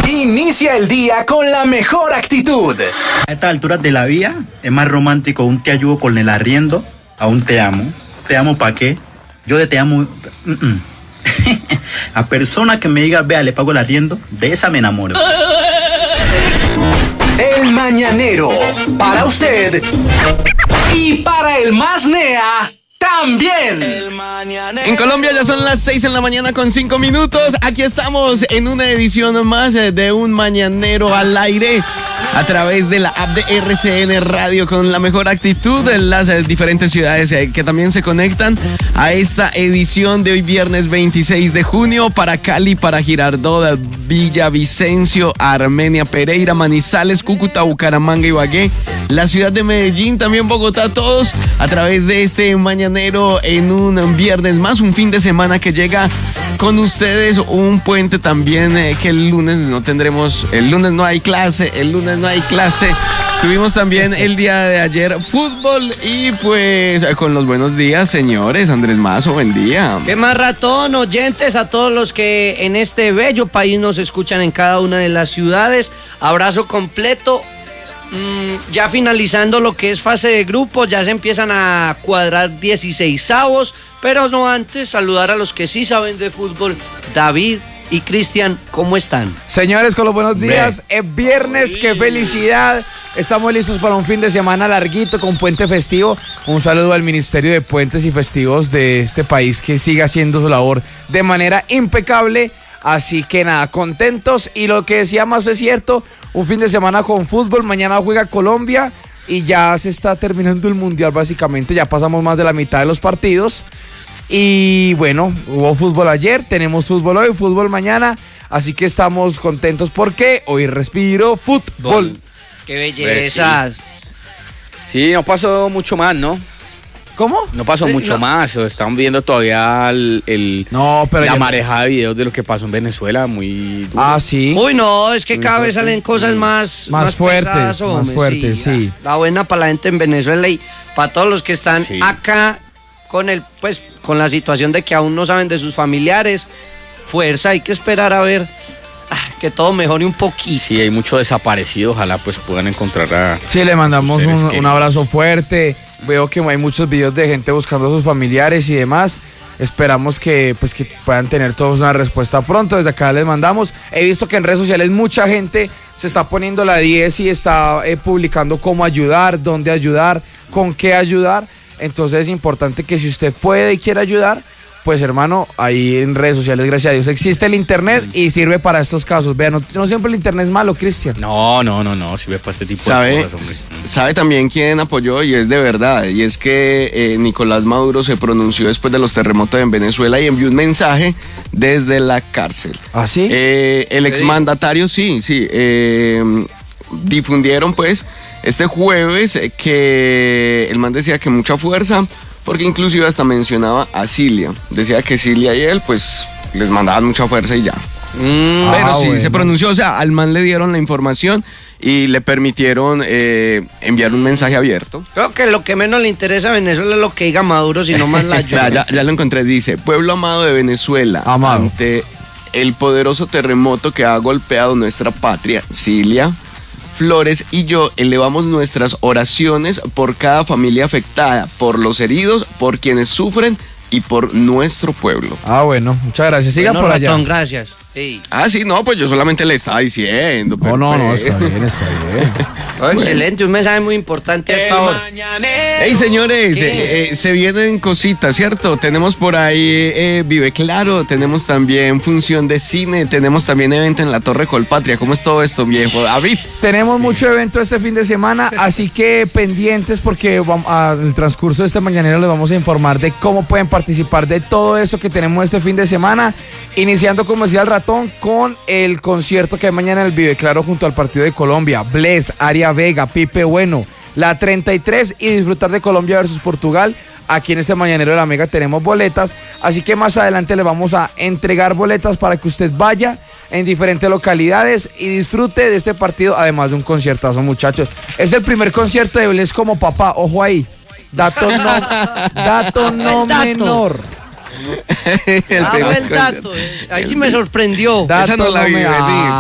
Inicia el día con la mejor actitud. A estas alturas de la vida es más romántico un te ayudo con el arriendo a un te amo. ¿Te amo para qué? Yo de te amo... A persona que me diga, vea, le pago el arriendo, de esa me enamoro. El Mañanero, para usted y para el más nea también. En Colombia ya son las 6 de la mañana con 5 minutos. Aquí estamos en una edición más de Un Mañanero al aire a través de la app de RCN Radio con la mejor actitud en las diferentes ciudades que también se conectan a esta edición de hoy viernes 26 de junio para Cali, para Girardot, Villavicencio, Armenia, Pereira, Manizales, Cúcuta, Bucaramanga, Ibagué, la ciudad de Medellín, también Bogotá, todos a través de este Mañanero en un viernes más, un fin de semana que llega con ustedes, un puente también que el lunes no tendremos, el lunes no hay clase, tuvimos también el día de ayer fútbol y pues con los buenos días, señores. Andrés Mazo, buen día. ¿Qué más, Ratón? Oyentes, a todos los que en este bello país nos escuchan en cada una de las ciudades, abrazo completo. Ya finalizando lo que es fase de grupos, ya se empiezan a cuadrar 16avos, pero no antes saludar a los que sí saben de fútbol. David y Cristian, ¿cómo están? Señores, con los buenos días. Es viernes, qué felicidad. Estamos listos para un fin de semana larguito con puente festivo. Un saludo al Ministerio de Puentes y Festivos de este país que sigue haciendo su labor de manera impecable. Así que nada, contentos. Y lo que decía Mazo es cierto, un fin de semana con fútbol. Mañana juega Colombia y ya se está terminando el Mundial básicamente. Ya pasamos más de la mitad de los partidos. Y bueno, hubo fútbol ayer, tenemos fútbol hoy, fútbol mañana. Así que estamos contentos porque hoy respiro fútbol. ¡Qué bellezas! Sí, no pasó mucho más, ¿no? ¿Cómo? No pasó mucho más, estamos viendo todavía la marejada de videos de lo que pasó en Venezuela, muy duro. Ah, sí. Uy, no, es que cada vez salen cosas más fuertes, pesadas, hombre, más fuertes, sí. La buena para la gente en Venezuela y para todos los que están acá con la situación de que aún no saben de sus familiares. Fuerza, hay que esperar a ver que todo mejore un poquito. Sí, hay mucho desaparecido, ojalá pues puedan encontrar a... Sí, le mandamos un abrazo fuerte. Veo que hay muchos videos de gente buscando a sus familiares y demás. Esperamos que puedan tener todos una respuesta pronto. Desde acá les mandamos. He visto que en redes sociales mucha gente se está poniendo la 10 y está publicando cómo ayudar, dónde ayudar, con qué ayudar. Entonces es importante que si usted puede y quiere ayudar, pues hermano, ahí en redes sociales, gracias a Dios, existe el internet y sirve para estos casos. Vean, no siempre el internet es malo, Cristian. No, sirve para este tipo de cosas, hombre. ¿Sabe también quién apoyó? Y es de verdad, y es que Nicolás Maduro se pronunció después de los terremotos en Venezuela y envió un mensaje desde la cárcel. ¿Ah, sí? El exmandatario, sí, difundieron pues este jueves que el man decía que mucha fuerza, porque inclusive hasta mencionaba a Cilia. Decía que Cilia y él, pues, les mandaban mucha fuerza y ya. Pero sí, bueno, se pronunció, o sea, al man le dieron la información y le permitieron enviar un mensaje abierto. Creo que lo que menos le interesa a Venezuela es lo que diga Maduro, sino más la ayuda. ya lo encontré, dice: pueblo amado de Venezuela, ante el poderoso terremoto que ha golpeado nuestra patria, Cilia Flores y yo elevamos nuestras oraciones por cada familia afectada, por los heridos, por quienes sufren y por nuestro pueblo. Ah, bueno, muchas gracias. Sigan por allá. Ratón, gracias. Sí. Ah, sí, no, pues yo solamente le estaba diciendo. Pero no, está bien. Bueno. Excelente, un mensaje muy importante hasta ahora. Hey, señores, se vienen cositas, ¿cierto? Tenemos por ahí Vive Claro, tenemos también función de cine, tenemos también evento en la Torre Colpatria. ¿Cómo es todo esto, viejo David? Tenemos mucho evento este fin de semana, así que pendientes porque en el transcurso de este mañanero les vamos a informar de cómo pueden participar de todo eso que tenemos este fin de semana, iniciando, como decía el Ratón, con el concierto que hay mañana en el Vive Claro junto al partido de Colombia. Bless, Aria Vega, Pipe Bueno, la 33 y disfrutar de Colombia versus Portugal. Aquí en este mañanero de la Mega tenemos boletas, así que más adelante le vamos a entregar boletas para que usted vaya en diferentes localidades y disfrute de este partido, además de un conciertazo, muchachos. Es el primer concierto de Bless como papá, ojo ahí. Dato no menor. el dato. Ahí sí me sorprendió. Esa no la vi venir.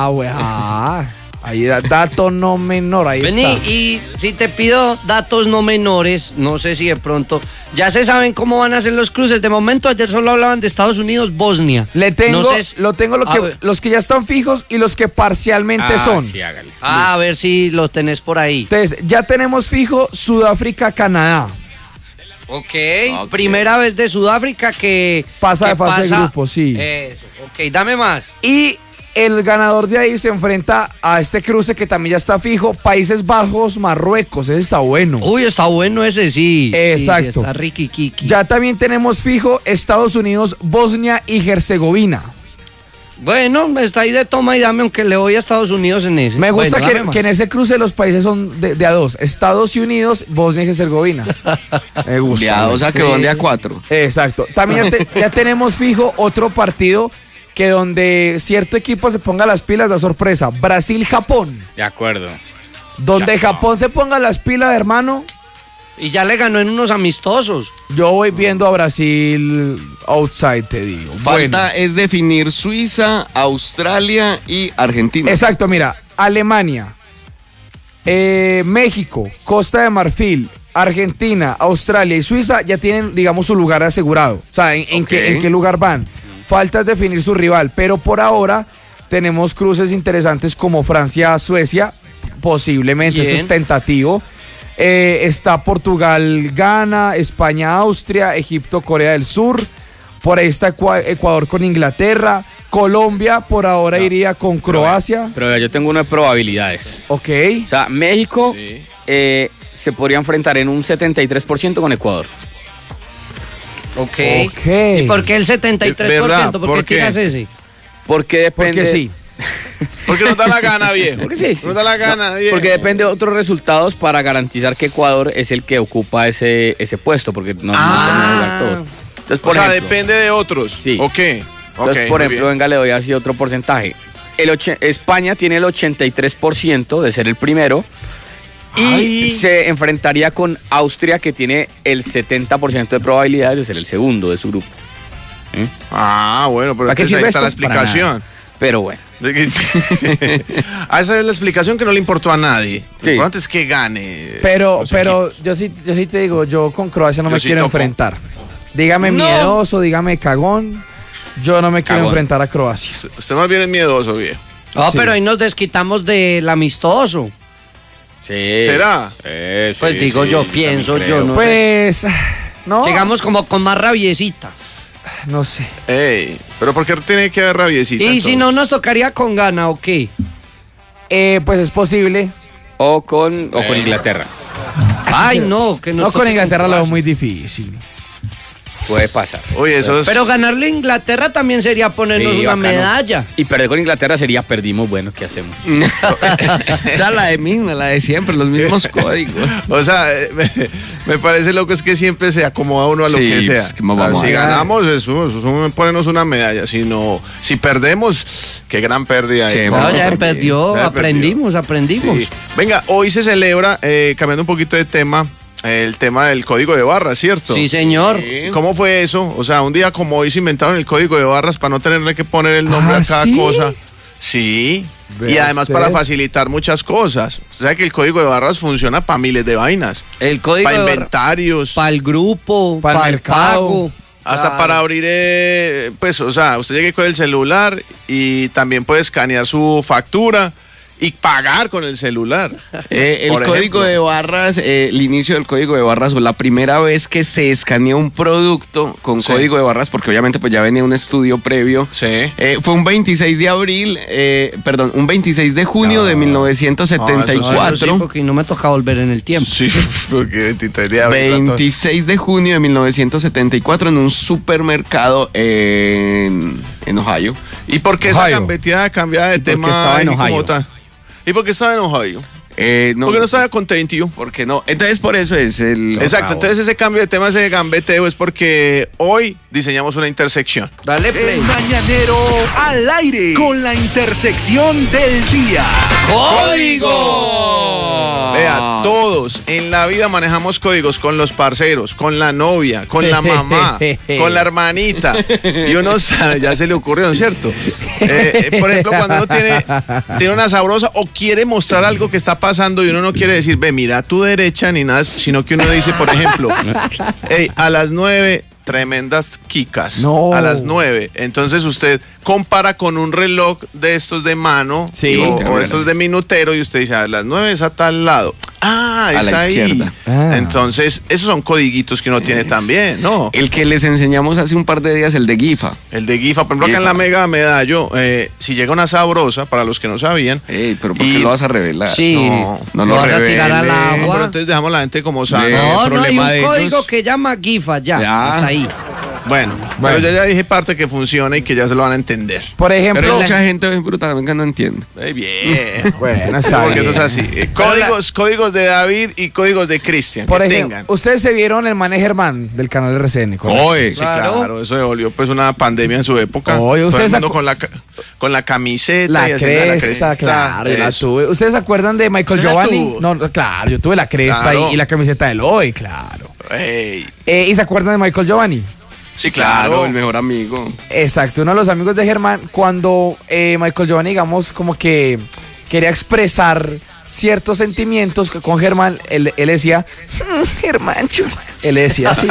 Ahí dato no menor, ahí Vení, está. y si te pido datos no menores, no sé si de pronto ya se saben cómo van a ser los cruces. De momento ayer solo hablaban de Estados Unidos, Bosnia. Le tengo, No sé, los que ya están fijos y los que parcialmente son. Sí, hágale. a ver si los tenés por ahí. Entonces, ya tenemos fijo Sudáfrica, Canadá. Ok, primera vez de Sudáfrica que Pasa que de fase de grupo, sí. Eso, ok, dame más. Y el ganador de ahí se enfrenta a este cruce que también ya está fijo, Países Bajos, Marruecos. Ese está bueno. Uy, está bueno ese, sí. Exacto. Sí, está riquiquiqui. Ya también tenemos fijo Estados Unidos, Bosnia y Herzegovina. Bueno, está ahí de toma y dame, aunque le voy a Estados Unidos en ese. Me gusta Bueno, dame más. que en ese cruce los países son de a dos. Estados Unidos, Bosnia y Herzegovina. Me gusta. De a 2 a que van de a 4. Exacto. También ya tenemos fijo otro partido que donde cierto equipo se ponga las pilas da sorpresa. Brasil-Japón. De acuerdo. Donde Japón se ponga las pilas, hermano. Y ya le ganó en unos amistosos. Yo voy viendo a Brasil outside, te digo. Falta es definir Suiza, Australia y Argentina. Exacto, mira, Alemania, México, Costa de Marfil, Argentina, Australia y Suiza ya tienen, digamos, su lugar asegurado. O sea, en qué lugar van. Falta es definir su rival, pero por ahora tenemos cruces interesantes como Francia-Suecia, posiblemente, Bien. eso es tentativo. Está Portugal, Ghana, España, Austria, Egipto, Corea del Sur. Por ahí está Ecuador con Inglaterra. Colombia por ahora iría con Croacia. Pero yo tengo unas probabilidades. Ok. O sea, México se podría enfrentar en un 73% con Ecuador. Ok. Ok. ¿Y por qué el 73%? ¿Verdad? ¿Por ¿Por qué qué? tiras ese? Porque depende. Porque sí. Porque nos da la gana, viejo. Porque sí. Nos da la gana, viejo. Porque depende de otros resultados para garantizar que Ecuador es el que ocupa ese puesto, porque no terminan de jugar todos. Entonces, por o sea, ejemplo, depende de otros. Sí. Ok. Entonces, por ejemplo, venga, le doy así otro porcentaje. España tiene el 83% de ser el primero y Ay. se enfrentaría con Austria, que tiene el 70% de probabilidades de ser el segundo de su grupo. Ah, bueno, pero ¿Para qué entonces ahí sirve está la esto? Para explicación. Pero bueno. Esa es la explicación que no le importó a nadie. Lo Sí. importante es que gane. Pero los equipos. yo sí te digo, yo con Croacia no Yo me sí quiero topo. enfrentar. Dígame No. miedoso, dígame cagón. Yo no me quiero Cagón. enfrentar a Croacia. Usted más bien es miedoso, viejo. No, Sí. pero ahí nos desquitamos del amistoso. Sí. ¿Será? Pues Sí, digo sí, yo, también pienso creo. yo, ¿no? Pues, no, Llegamos como con más rabiecita. no sé. Ey, pero ¿por qué tiene que haber rabiecita? Y si entonces? no nos tocaría con gana, ¿o qué? Pues es posible. O con Inglaterra. Ay, no, que nos No, con toque Inglaterra lo veo Croacia. muy difícil. Puede pasar. Oye, eso es. Pero ganarle a Inglaterra también sería ponernos Sí, una bacano. medalla. Y perder con Inglaterra sería perdimos, bueno, ¿qué hacemos? O sea, la de misma, la de siempre, los mismos códigos. O sea, me parece loco es que siempre se acomoda uno a lo Sí, que sea. pues, ¿cómo vamos si a hacer? ganamos, eso ponernos una medalla. Si perdemos, qué gran pérdida. Sí, hay. bueno, No, ya porque perdió, ya aprendimos. Sí. Venga, hoy se celebra, cambiando un poquito de tema, el tema del código de barras, ¿cierto? Sí, señor. ¿Cómo fue eso? O sea, un día como hoy se inventaron el código de barras para no tenerle que poner el nombre Ah, a cada ¿sí? cosa. Sí. Y Vea además usted. para facilitar muchas cosas. Usted sabe que el código de barras funciona para miles de vainas. El código Para de inventarios. para el grupo, Pa'l para el mercado. pago. Hasta Claro. para abrir, pues, o sea, usted llega con el celular y también puede escanear su factura y pagar con el celular. El Por código ejemplo. de barras, el inicio del código de barras o la primera vez que se escaneó un producto con Sí. código de barras, porque obviamente pues ya venía un estudio previo, Sí. fue un 26 de abril, un 26 de junio de No, 1974. Eso sí, porque no me toca volver en el tiempo. Sí, porque 23 de abril. 26 de junio de 1974 en un supermercado en Ohio. ¿Y por qué esa Ohio. gambeteada cambiada de tema? estaba en ahí como Ohio. tal? ¿Y por qué estaba en Ohio? No, ¿Por qué no estaba contento? ¿Por qué no? Entonces por eso es el... Exacto, entonces ese cambio de tema, ese gambeteo es porque hoy diseñamos una intersección. Dale play. El mañanero al aire con la intersección del día. ¡Código! Vea, todos todos en la vida manejamos códigos con los parceros, con la novia, con la mamá, con la hermanita. Y uno sabe, ya se le ocurrió, ¿cierto? Por ejemplo, cuando uno tiene una sabrosa o quiere mostrar algo que está pasando y uno no quiere decir, ve, mira a tu derecha ni nada, sino que uno dice, por ejemplo, hey, a las 9... tremendas quicas. No. A las 9. Entonces usted compara con un reloj de estos de mano o estos de minutero y usted dice, a las 9 es a tal lado. Ah, A es la ahí. izquierda. Entonces, esos son codiguitos que uno tiene también, ¿no? El que les enseñamos hace un par de días, el de Gifa. El de Gifa, por ejemplo, acá en la Mega Medallo, si llega una sabrosa, para los que no sabían. Ey, pero ¿por qué lo vas a revelar? Sí, No lo lo vas a tirar al reveles. agua. No, pero entonces dejamos a la gente como sana. No, hay problema un de código ellos. que llama GIFA, ya, hasta ahí. Bueno, pero yo ya dije parte que funciona y que ya se lo van a entender. Por ejemplo, Pero mucha gente brutalmente no entiende. Bien. bueno, está Porque bien. eso es así. Códigos de David y códigos de Cristian. Por que ejemplo, tengan. ustedes se vieron el Mané Germán del canal RCN, ¿correcto? Oye, Sí, claro, eso se volvió pues una pandemia en su época. Oye, Todo ustedes el mundo con la camiseta La y haciendo la cresta, claro, yo la eso. tuve. ¿Ustedes se acuerdan de Michael ¿Usted la Giovanni? tuvo? No, claro, yo tuve la cresta Claro. y la camiseta de Eloy, claro. Ey, ¿Y se acuerdan de Michael Giovanni? sí, claro, claro. el mejor amigo. Exacto, uno de los amigos de Germán, cuando Michael Giovanni, digamos, como que quería expresar ciertos sentimientos que con Germán, él decía, Germancho. Él le decía así.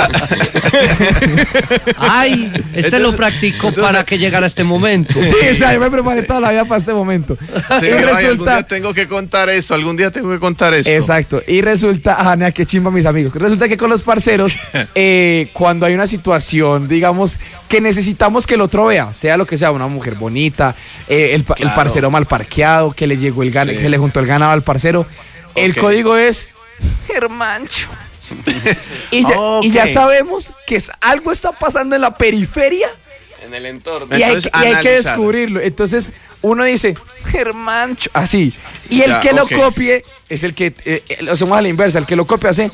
Ay, lo practicó para que llegara este momento. Sí, o sea, yo me preparé toda la vida para este momento. Sí, ay, algún día tengo que contar eso, Exacto, y resulta, nea, qué chimba mis amigos. Resulta que con los parceros, cuando hay una situación, digamos, que necesitamos que el otro vea, sea lo que sea, una mujer bonita, el parcero mal parqueado, que le llegó que le juntó el ganado al parcero, el código es Germancho. y ya sabemos que algo está pasando en la periferia. En el entorno. Y hay Entonces, que analizar. descubrirlo. Entonces uno dice, Germancho, así. Y el Ya, que ok. lo copie es el que, lo hacemos a la inversa, el que lo copia hace...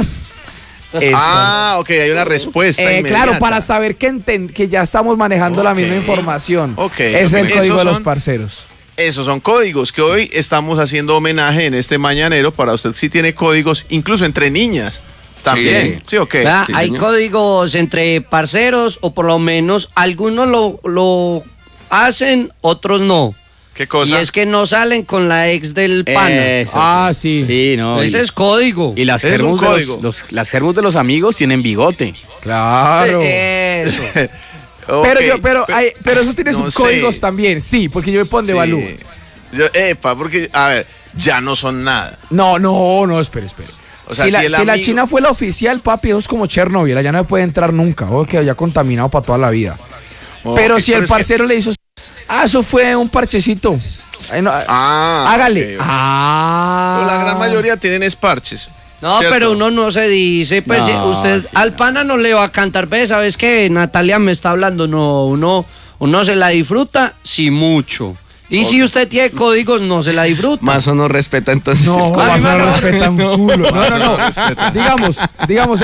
Eso. Ok, hay una respuesta inmediata. Claro, para saber que ya estamos manejando la misma información. Ok, Es ok. el código Esos de los son- parceros. Esos son códigos que hoy estamos haciendo homenaje en este mañanero para usted si tiene códigos, incluso entre niñas también. Sí, ok. ¿Verdad? Sí, Hay señor. códigos entre parceros o por lo menos algunos lo hacen, otros no. ¿Qué cosa? Y es que no salen con la ex del pana. Eso. Sí. Sí, no. Ese es código. Y las Es un germus de código. las germus de los amigos tienen bigote. Claro. Eso. Ok, pero eso tiene no sus sé. códigos también, sí, porque yo me pongo de Sí. valú. Porque, a ver, ya no son nada. No, espere. O sea, si si el la amigo- China fue la oficial, papi, eso es como Chernobyl, allá no se puede entrar nunca, o que haya contaminado para toda la vida. Pero Ok, si el es que- parcero le hizo, eso fue un parchecito. Ay, no, hágale. ok, ok. Pero la gran mayoría tienen esparches. No, ¿cierto? pero uno no se dice, pues No, usted sí, al pana no le va a cantar, ¿ves? ¿Sabes qué? Natalia me está hablando, no, uno se la disfruta, sí mucho. Y si usted tiene códigos, no se la disfruta. Más o no respeta entonces No, el código. más no no, respeta un culo. Mazo No. respeta. Digamos,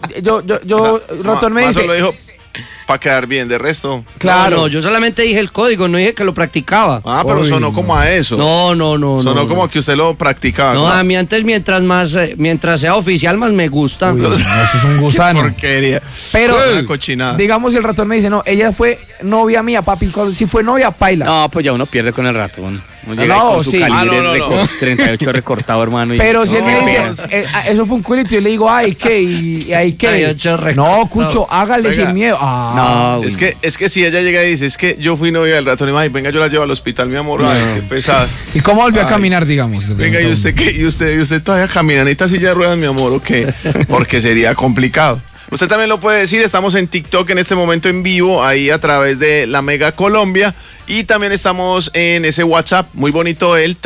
Ratón me Mazo dice, lo dijo para quedar bien, de resto. claro. No, yo solamente dije el código, no dije que lo practicaba. Pero Uy, sonó no. como a eso. No. Sonó como que usted lo practicaba. No, como- a mí antes, mientras sea oficial, más me gusta. Uy, no, eso es un gusano. Porquería. Pero, Una cochinada. digamos, el ratón me dice, no, ella fue novia mía, papi. Si fue novia, paila. No, pues ya uno pierde con el ratón. Uno llega No, ahí con su sí. calibre no. 38 recortado, hermano. y- Pero si él me No, dice, pues. eso fue un culito, y yo le digo, ay, ¿qué? ¿Y ay, qué? 38 No, Cucho, hágale Oiga. sin miedo. No, Es que si ella llega y dice, es que yo fui novia del ratón, y ay, venga, yo la llevo al hospital, mi amor. Ay, qué pesada. ¿Y cómo volvió a Ay. caminar, digamos? Le Venga, ¿y preguntó usted qué? ¿Y usted todavía camina? ¿Necesita silla de ruedas, mi amor, o qué? Porque sería complicado. Usted también lo puede decir, estamos en TikTok en este momento en vivo, ahí a través de la Mega Colombia, y también estamos en ese WhatsApp, muy bonito, el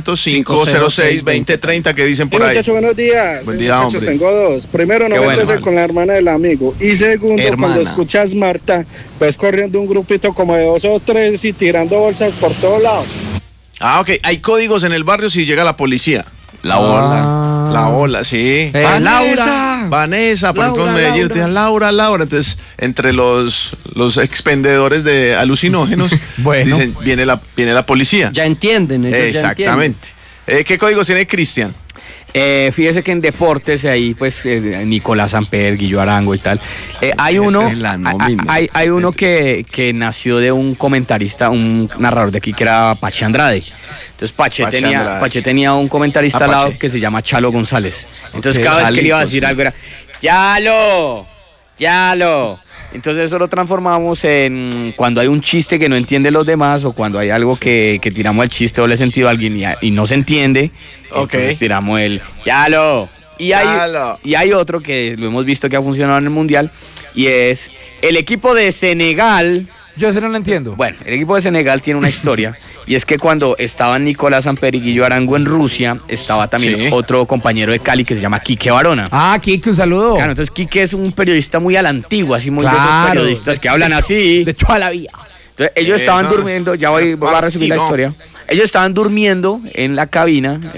300-506-2030, que dicen por ahí. Muchachos, buenos días. Buen día, Muchachos, hombre. tengo dos. Primero, no Qué bueno, meterse hermano. con la hermana del amigo. Y segundo, Hermana. cuando escuchas Marta, ves corriendo un grupito como de 2 o 3 y tirando bolsas por todos lados. Ok, hay códigos en el barrio si llega la policía. La ola. La ola, sí. Laura. Vanessa, por ejemplo, en Laura, Medellín, Laura. decían Laura. Entonces, entre los expendedores de alucinógenos, Bueno. dicen, viene la policía. Ya entienden, ellos ya entienden. Exactamente. ¿Qué códigos tiene Cristian? Fíjese que en deportes ahí pues Nicolás Samper, Guillo Arango y tal. Hay uno, hay uno que nació de un comentarista, un narrador de aquí que era Pache Andrade. Entonces Pache tenía un comentarista al lado que se llama Chalo González. Entonces cada vez que le iba a decir algo era Chalo. Entonces eso lo transformamos en cuando hay un chiste que no entiende los demás o cuando hay algo que tiramos el chiste o le sentido a alguien y no se entiende, entonces tiramos el Chalo. Y hay otro que lo hemos visto que ha funcionado en el Mundial y es el equipo de Senegal. Yo eso no lo entiendo. Bueno, el equipo de Senegal tiene una historia y es que cuando estaban Nicolás Samper y Guillo Arango en Rusia, estaba también otro compañero de Cali que se llama Quique Barona. Ah, Quique, un saludo. Claro, entonces Quique es un periodista muy a la antigua, así muy de esos periodistas que hablan así. De toda la vida. Entonces ellos estaban durmiendo, voy a resumir la historia. Ellos estaban durmiendo en la cabina,